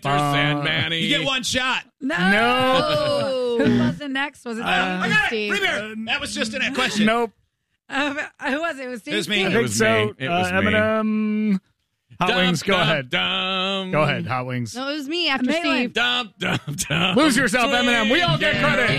Sandman-y. You get one shot. No. Who was it next? Was it I got it. Steve? Premier. That was just a question. Nope. Who was it? It was Steve. It was me. Steve. I think was so. me. It was me. Eminem. Hot Wings, go ahead. Dum. Go ahead, Hot Wings. No, it was me after Maitland. Steve. Dum, dum, dum. Lose yourself, Eminem. We all get credit.